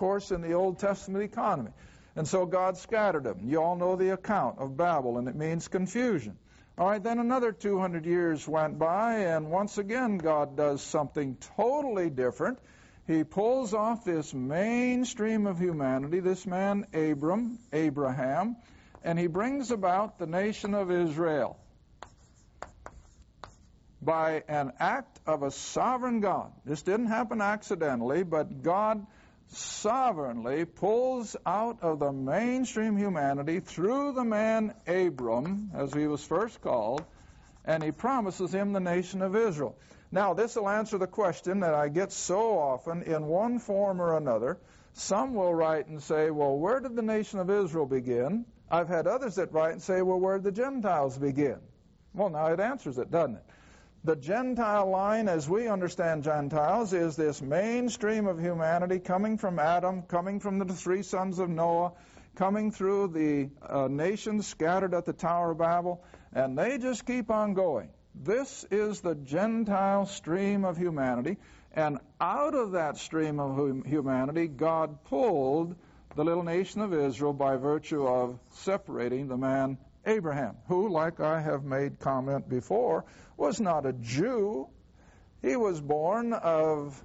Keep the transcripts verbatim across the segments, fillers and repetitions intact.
course, in the Old Testament economy. And so God scattered them. You all know the account of Babel, and it means confusion. All right, then another two hundred years went by, and once again God does something totally different. He pulls off this mainstream of humanity, this man Abram, Abraham, and he brings about the nation of Israel by an act of a sovereign God. This didn't happen accidentally, but God sovereignly pulls out of the mainstream humanity through the man Abram, as he was first called, and he promises him the nation of Israel. Now, this will answer the question that I get so often in one form or another. Some will write and say, well, where did the nation of Israel begin? I've had others that write and say, well, where did the Gentiles begin? Well, now it answers it, doesn't it? The Gentile line, as we understand Gentiles, is this mainstream of humanity coming from Adam, coming from the three sons of Noah, coming through the uh, nations scattered at the Tower of Babel, and they just keep on going. This is the Gentile stream of humanity, and out of that stream of hum- humanity, God pulled the little nation of Israel by virtue of separating the man Abraham, who, like I have made comment before, was not a Jew. He was born of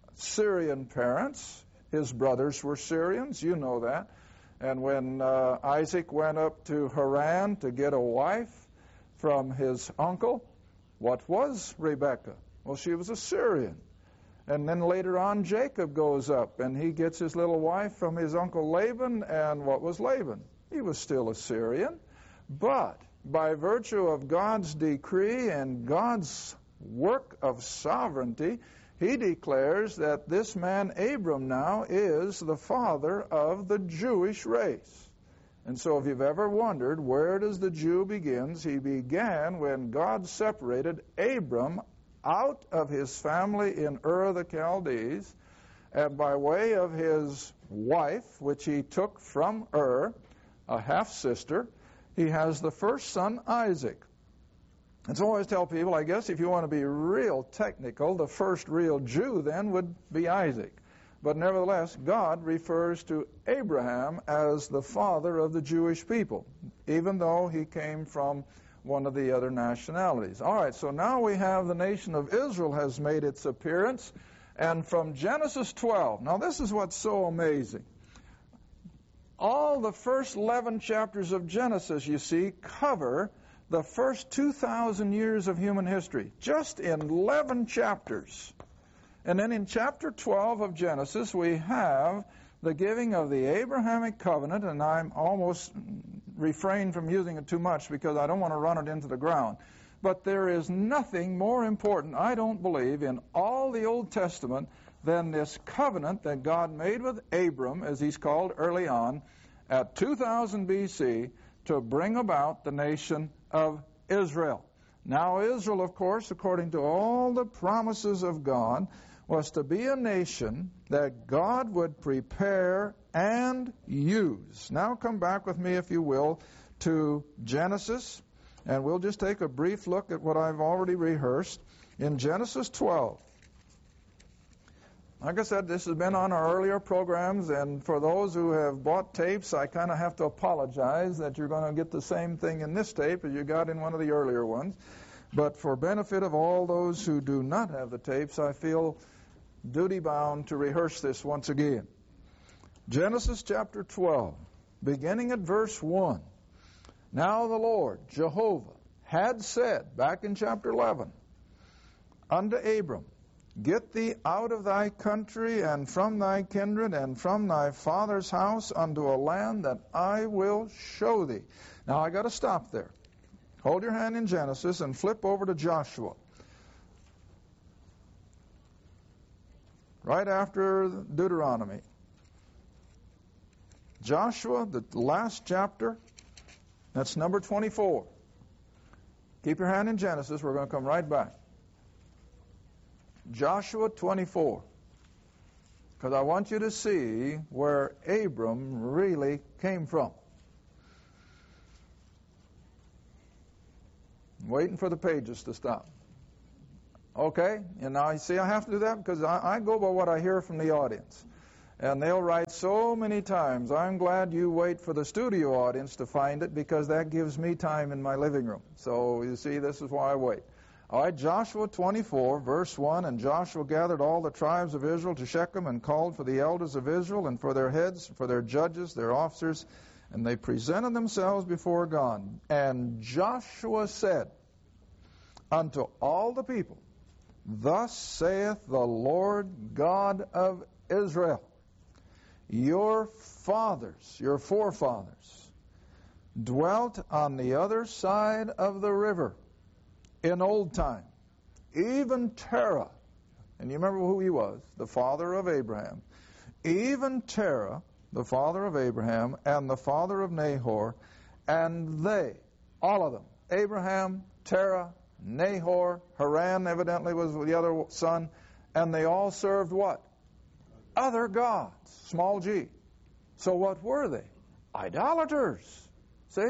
Syrian parents. His brothers were Syrians, you know that. And when uh, Isaac went up to Haran to get a wife from his uncle, what was Rebekah? Well, she was a Syrian. And then later on, Jacob goes up, and he gets his little wife from his uncle Laban, and what was Laban? He was still a Syrian. But by virtue of God's decree and God's work of sovereignty, he declares that this man Abram now is the father of the Jewish race. And so if you've ever wondered, where does the Jew begin? He began when God separated Abram out of his family in Ur of the Chaldees, and by way of his wife, which he took from Ur, a half-sister, he has the first son, Isaac. And so I always tell people, I guess if you want to be real technical, the first real Jew then would be Isaac. But nevertheless, God refers to Abraham as the father of the Jewish people, even though he came from one of the other nationalities. All right, so now we have the nation of Israel has made its appearance, and from Genesis twelve, now this is what's so amazing. All the first eleven chapters of Genesis, you see, cover the first two thousand years of human history, just in eleven chapters. And then in chapter twelve of Genesis, we have the giving of the Abrahamic covenant, and I'm almost refrain from using it too much because I don't want to run it into the ground. But there is nothing more important, I don't believe, in all the Old Testament than this covenant that God made with Abram, as he's called early on, at two thousand B C, to bring about the nation of Israel. Now Israel, of course, according to all the promises of God, was to be a nation that God would prepare and use. Now come back with me, if you will, to Genesis, and we'll just take a brief look at what I've already rehearsed. In Genesis twelve, like I said, this has been on our earlier programs, and for those who have bought tapes, I kind of have to apologize that you're going to get the same thing in this tape as you got in one of the earlier ones. But for benefit of all those who do not have the tapes, I feel duty-bound to rehearse this once again. Genesis chapter twelve, beginning at verse one. Now the Lord, Jehovah, had said, back in chapter eleven, unto Abram, Get thee out of thy country and from thy kindred and from thy father's house unto a land that I will show thee. Now I got to stop there. Hold your hand in Genesis and flip over to Joshua. Right after Deuteronomy. Joshua, the last chapter, that's number twenty-four. Keep your hand in Genesis, we're going to come right back. Joshua twenty-four. Because I want you to see where Abram really came from. I'm waiting for the pages to stop. Okay? And now you see I have to do that because I, I go by what I hear from the audience. And they'll write so many times, I'm glad you wait for the studio audience to find it because that gives me time in my living room. So you see, this is why I wait. All right, Joshua twenty-four, verse one, and Joshua gathered all the tribes of Israel to Shechem and called for the elders of Israel and for their heads, for their judges, their officers, and they presented themselves before God. And Joshua said unto all the people, Thus saith the Lord God of Israel, your fathers, your forefathers, dwelt on the other side of the river in old time, even Terah, and you remember who he was, the father of Abraham, even Terah, the father of Abraham, and the father of Nahor, and they, all of them, Abraham, Terah, Nahor, Haran evidently was the other son, and they all served what? Other gods, small g. So what were they? Idolaters. See?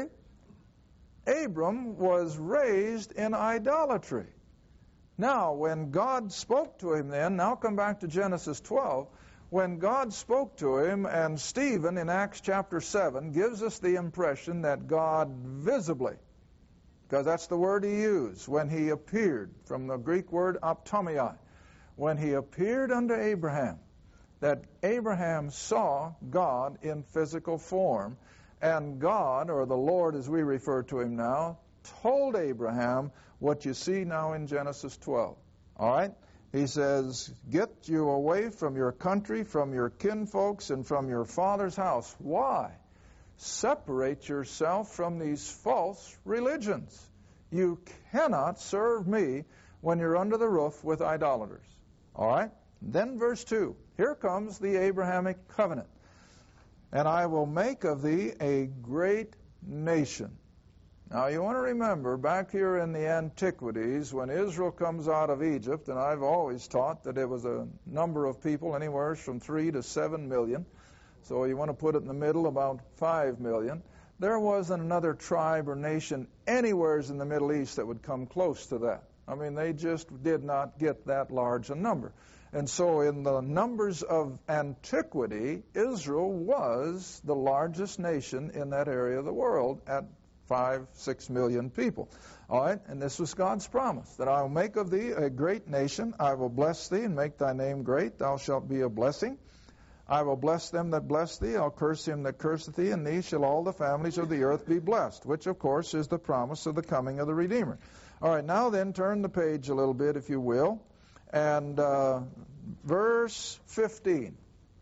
Abram was raised in idolatry. Now, when God spoke to him then, now come back to Genesis twelve, when God spoke to him, and Stephen in Acts chapter seven gives us the impression that God visibly, because that's the word he used, when he appeared, from the Greek word optomai, when he appeared unto Abraham, that Abraham saw God in physical form, and God, or the Lord as we refer to him now, told Abraham what you see now in Genesis twelve. All right? He says, get you away from your country, from your kinfolks, and from your father's house. Why? Separate yourself from these false religions. You cannot serve me when you're under the roof with idolaters. All right? Then verse two. Here comes the Abrahamic covenant. And I will make of thee a great nation. Now you want to remember, back here in the antiquities, when Israel comes out of Egypt, and I've always taught that it was a number of people anywhere from three to seven million, so you want to put it in the middle, about five million, there wasn't another tribe or nation anywhere in the Middle East that would come close to that. I mean, they just did not get that large a number. And so in the numbers of antiquity, Israel was the largest nation in that area of the world at five, six million people. All right, and this was God's promise, that I will make of thee a great nation. I will bless thee and make thy name great. Thou shalt be a blessing. I will bless them that bless thee. I'll curse him that curseth thee. And thee shall all the families of the earth be blessed, which, of course, is the promise of the coming of the Redeemer. All right, now then, turn the page a little bit, if you will. And uh, verse fifteen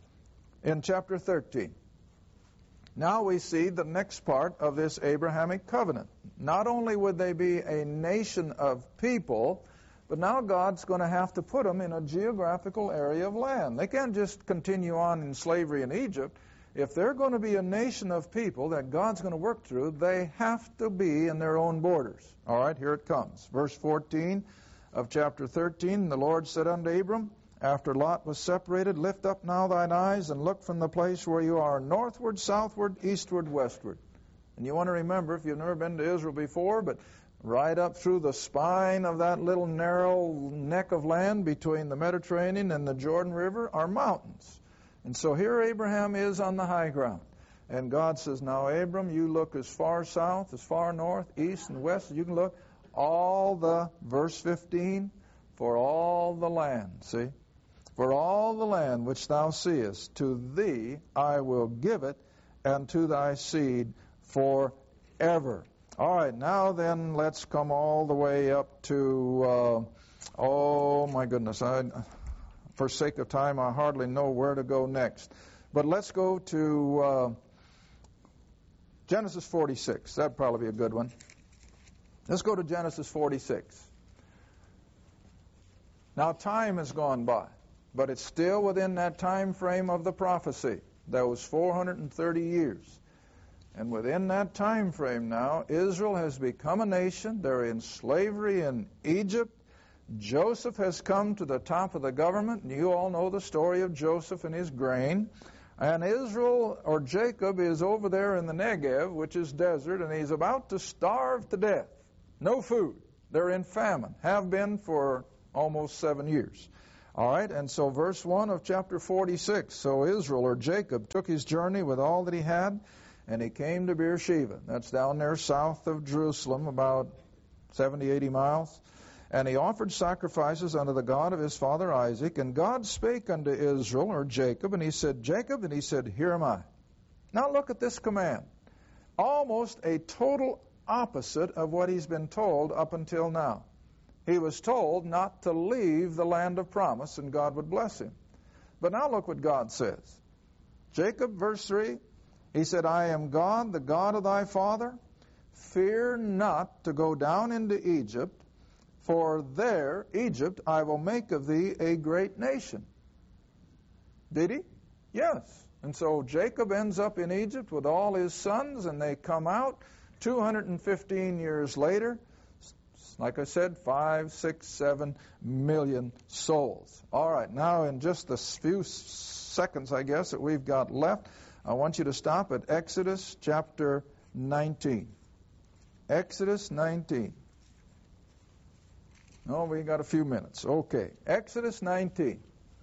in chapter thirteen. Now we see the next part of this Abrahamic covenant. Not only would they be a nation of people, but now God's going to have to put them in a geographical area of land. They can't just continue on in slavery in Egypt. If they're going to be a nation of people that God's going to work through, they have to be in their own borders. All right, here it comes. Verse fourteen of chapter thirteen, the Lord said unto Abram, after Lot was separated, lift up now thine eyes and look from the place where you are northward, southward, eastward, westward. And you want to remember, if you've never been to Israel before, but right up through the spine of that little narrow neck of land between the Mediterranean and the Jordan River are mountains. And so here Abraham is on the high ground. And God says, now Abram, you look as far south, as far north, east, and west as you can look. All the, verse fifteen, for all the land, see? For all the land which thou seest, to thee I will give it, and to thy seed forever. All right, now then let's come all the way up to, uh, oh my goodness, I, for sake of time I hardly know where to go next. But let's go to uh, Genesis forty-six. That'd probably be a good one. Let's go to Genesis forty-six. Now time has gone by, but it's still within that time frame of the prophecy. That was four hundred thirty years. And within that time frame now, Israel has become a nation. They're in slavery in Egypt. Joseph has come to the top of the government, and you all know the story of Joseph and his grain. And Israel, or Jacob, is over there in the Negev, which is desert, and he's about to starve to death. No food. They're in famine, have been for almost seven years. All right, and so verse one of chapter forty-six, so Israel, or Jacob, took his journey with all that he had, and he came to Beersheba. That's down there south of Jerusalem, about seventy, eighty miles. And he offered sacrifices unto the God of his father Isaac. And God spake unto Israel, or Jacob, and he said, Jacob, and he said, Here am I. Now look at this command. Almost a total opposite of what he's been told up until now. He was told not to leave the land of promise, and God would bless him. But now look what God says. Jacob, verse three, he said, I am God, the God of thy father. Fear not to go down into Egypt, for there, Egypt, I will make of thee a great nation. Did he? Yes. And so Jacob ends up in Egypt with all his sons, and they come out two hundred fifteen years later. Like I said, five, six, seven million souls. All right, now in just the few seconds, I guess, that we've got left, I want you to stop at Exodus chapter nineteen. Exodus nineteen. Oh, we got a few minutes. Okay, Exodus nineteen.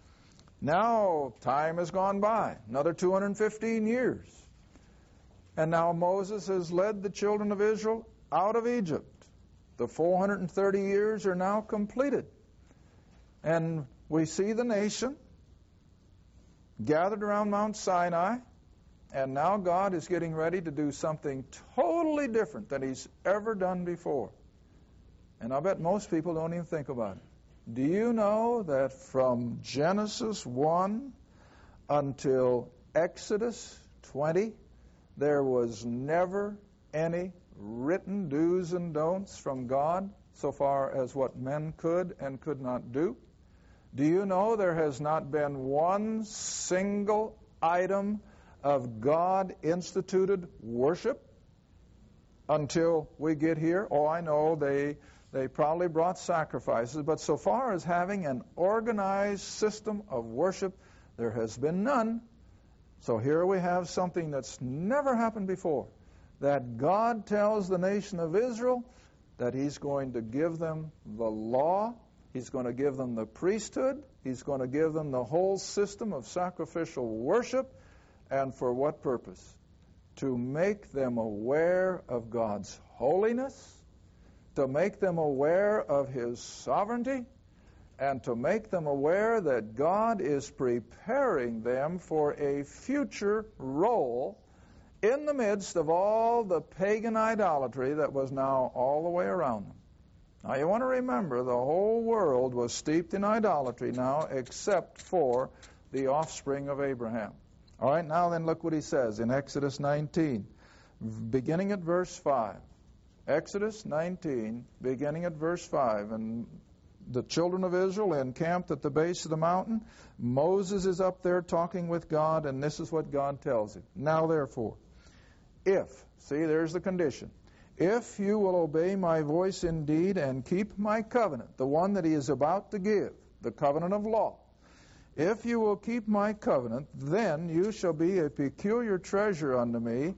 Now, time has gone by, another two hundred fifteen years. And now Moses has led the children of Israel out of Egypt. The four hundred thirty years are now completed. And we see the nation gathered around Mount Sinai, and now God is getting ready to do something totally different than he's ever done before. And I bet most people don't even think about it. Do you know that from Genesis one until Exodus twenty, there was never any written do's and don'ts from God so far as what men could and could not do? Do you know there has not been one single item of God-instituted worship until we get here? Oh, I know they they probably brought sacrifices, but so far as having an organized system of worship, there has been none. So here we have something that's never happened before, that God tells the nation of Israel that he's going to give them the law, he's going to give them the priesthood, he's going to give them the whole system of sacrificial worship. And for what purpose? To make them aware of God's holiness, to make them aware of his sovereignty, and to make them aware that God is preparing them for a future role in the midst of all the pagan idolatry that was now all the way around them. Now you want to remember, the whole world was steeped in idolatry now except for the offspring of Abraham. All right, now then look what he says in Exodus nineteen, beginning at verse five. Exodus nineteen, beginning at verse five. And the children of Israel encamped at the base of the mountain. Moses is up there talking with God, and this is what God tells him. Now therefore, if, see, there's the condition, if you will obey my voice indeed and keep my covenant, the one that he is about to give, the covenant of law, if you will keep my covenant, then you shall be a peculiar treasure unto me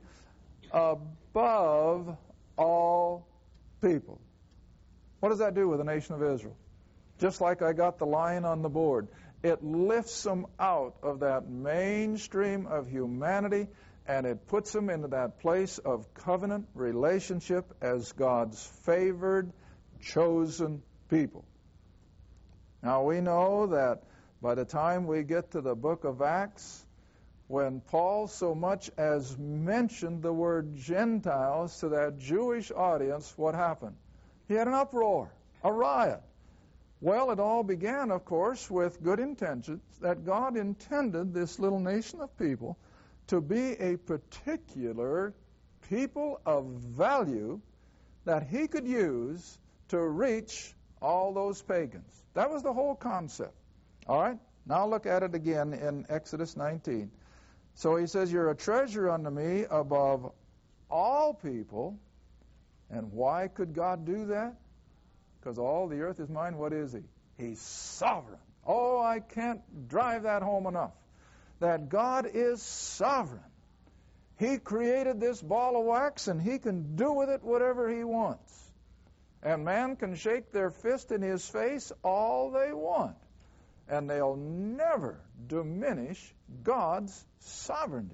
above all people. What does that do with the nation of Israel? Just like I got the line on the board, it lifts them out of that mainstream of humanity, and it puts them into that place of covenant relationship as God's favored, chosen people. Now we know that by the time we get to the book of Acts, when Paul so much as mentioned the word Gentiles to that Jewish audience, what happened? He had an uproar, a riot. Well, it all began, of course, with good intentions, that God intended this little nation of people to be a particular people of value that he could use to reach all those pagans. That was the whole concept. All right? Now look at it again in Exodus nineteen. So he says, you're a treasure unto me above all people. And why could God do that? Because all the earth is mine. What is he? He's sovereign. Oh, I can't drive that home enough. That God is sovereign. He created this ball of wax, and he can do with it whatever he wants. And man can shake their fist in his face all they want. and they'll never diminish God's sovereignty.